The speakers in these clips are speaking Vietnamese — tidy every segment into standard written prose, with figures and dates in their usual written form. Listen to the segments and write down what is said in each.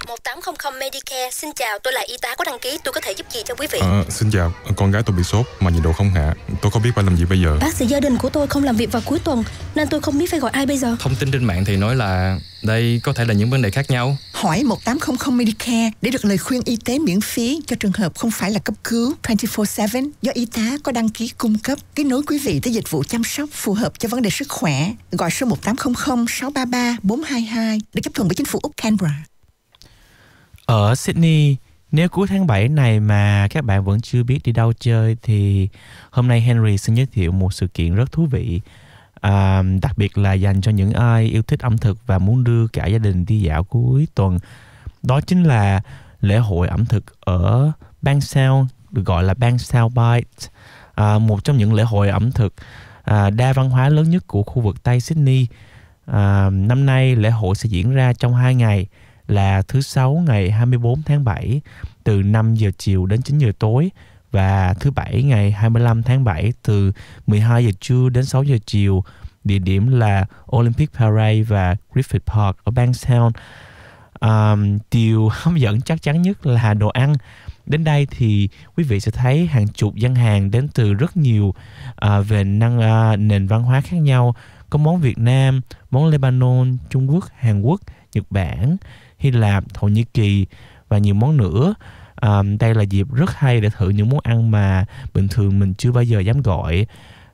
1800 Medicare, xin chào, tôi là y tá có đăng ký, tôi có thể giúp gì cho quý vị? Xin chào, con gái tôi bị sốt mà nhiệt độ không hạ, tôi không biết phải làm gì bây giờ. Bác sĩ gia đình của tôi không làm việc vào cuối tuần nên tôi không biết phải gọi ai bây giờ. Thông tin trên mạng thì nói là đây có thể là những vấn đề khác nhau. Hỏi 1800 Medicare để được lời khuyên y tế miễn phí cho trường hợp không phải là cấp cứu 24/7 do y tá có đăng ký cung cấp, kết nối quý vị tới dịch vụ chăm sóc phù hợp cho vấn đề sức khỏe. Gọi số 1800 633 422 được chấp thuận bởi chính phủ Úc Canberra. Ở Sydney, nếu cuối tháng 7 này mà các bạn vẫn chưa biết đi đâu chơi thì hôm nay Henry xin giới thiệu một sự kiện rất thú vị, đặc biệt là dành cho những ai yêu thích ẩm thực và muốn đưa cả gia đình đi dạo cuối tuần. Đó chính là lễ hội ẩm thực ở Bankstown, được gọi là Bankstown Bites, một trong những lễ hội ẩm thực đa văn hóa lớn nhất của khu vực Tây Sydney. Năm nay lễ hội sẽ diễn ra trong 2 ngày, là thứ Sáu ngày 24 tháng 7 từ 5 giờ chiều đến 9 giờ tối và thứ Bảy ngày 25 tháng 7 từ 12 giờ trưa đến 6 giờ chiều. Địa điểm là Olympic Parade và Griffith Park ở Bankstown. Điều hấp dẫn chắc chắn nhất là đồ ăn. Đến đây thì quý vị sẽ thấy hàng chục gian hàng đến từ rất nhiều về nền văn hóa khác nhau. Có món Việt Nam, món Lebanon, Trung Quốc, Hàn Quốc, Nhật Bản, Hy Lạp, Thổ Nhĩ Kỳ và nhiều món nữa. Đây là dịp rất hay để thử những món ăn mà bình thường mình chưa bao giờ dám gọi.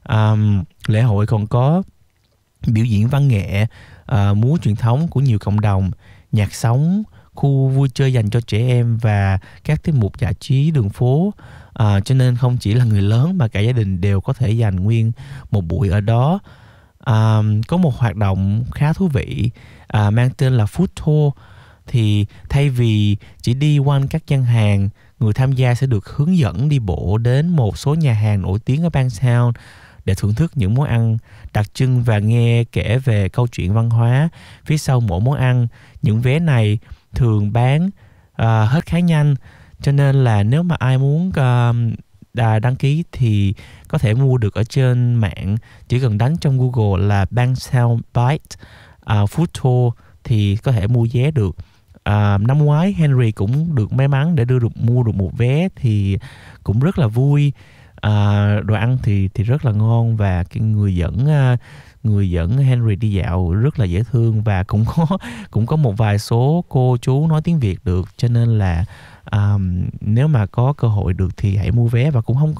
Lễ hội còn có biểu diễn văn nghệ, múa truyền thống của nhiều cộng đồng, nhạc sống, khu vui chơi dành cho trẻ em và các tiết mục giải trí đường phố. Cho nên không chỉ là người lớn mà cả gia đình đều có thể dành nguyên một buổi ở đó. Có một hoạt động khá thú vị mang tên là Food Tour. Thì thay vì chỉ đi quanh các gian hàng, người tham gia sẽ được hướng dẫn đi bộ đến một số nhà hàng nổi tiếng ở Bankstown để thưởng thức những món ăn đặc trưng và nghe kể về câu chuyện văn hóa phía sau mỗi món ăn. Những vé này thường bán hết khá nhanh, cho nên là nếu mà ai muốn đăng ký thì có thể mua được ở trên mạng. Chỉ cần đánh trong Google là Bankstown Bites Food Tour thì có thể mua vé được. Năm ngoái Henry cũng được may mắn để mua được một vé thì cũng rất là vui. Đồ ăn thì rất là ngon và cái người dẫn Henry đi dạo rất là dễ thương và cũng có một vài số cô chú nói tiếng Việt được, cho nên là nếu mà có cơ hội được thì hãy mua vé, và cũng không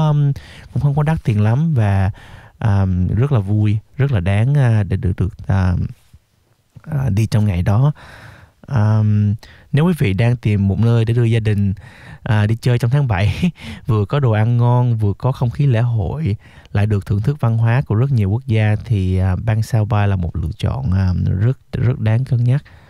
có đắt tiền lắm và rất là vui, rất là đáng để được đi trong ngày đó. Nếu quý vị đang tìm một nơi để đưa gia đình đi chơi trong tháng 7 vừa có đồ ăn ngon, vừa có không khí lễ hội, lại được thưởng thức văn hóa của rất nhiều quốc gia thì Bankstown Bites là một lựa chọn rất đáng cân nhắc.